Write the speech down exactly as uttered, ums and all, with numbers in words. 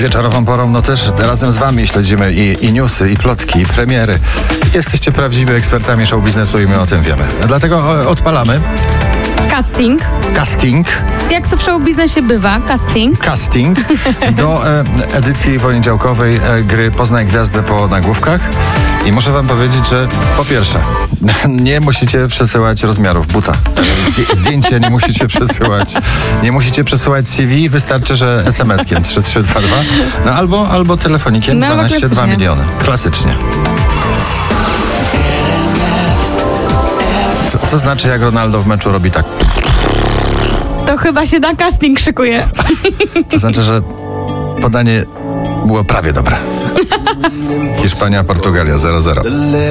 Wieczorową porą, no też razem z wami śledzimy i, i newsy, i plotki, i premiery. Jesteście prawdziwymi ekspertami show biznesu i my o tym wiemy. Dlatego o, odpalamy Casting. casting, Jak to w show biznesie bywa, casting. casting do e, edycji poniedziałkowej e, gry Poznaj Gwiazdę po nagłówkach. I muszę wam powiedzieć, że po pierwsze, nie musicie przesyłać rozmiarów buta. Zdj- zdjęcia nie musicie przesyłać. Nie musicie przesyłać C V, wystarczy, że es em eskiem trzy trzy dwa dwa, no albo, albo telefonikiem No, albo dwanaście dwa miliony. Klasycznie. Co, co znaczy, jak Ronaldo w meczu robi tak? To chyba się na casting szykuje. To znaczy, że podanie było prawie dobre. Hiszpania, Portugalia zero zero.